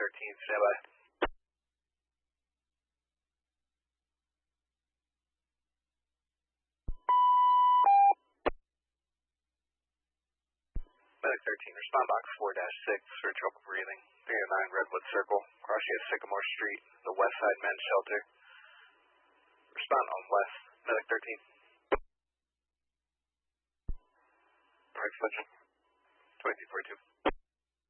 13, stand by. Medic 13, respond box 4-6 for trouble breathing. 309 Redwood Circle, crossing at Sycamore Street, the West Side Men's Shelter. Respond on West. Medic 13. North Fletcher. 2342.